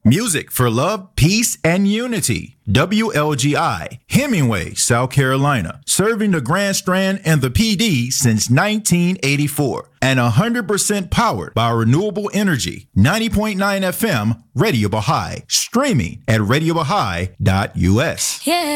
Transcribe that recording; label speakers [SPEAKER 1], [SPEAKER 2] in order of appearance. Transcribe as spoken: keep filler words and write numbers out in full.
[SPEAKER 1] Music for love, peace, and unity. W L G I, Hemingway, South Carolina, serving the Grand Strand and the P D since nineteen eighty-four. And one hundred percent powered by renewable energy. ninety point nine F M, Radio Baha'i. Streaming at radio baha'i dot u s. Yeah.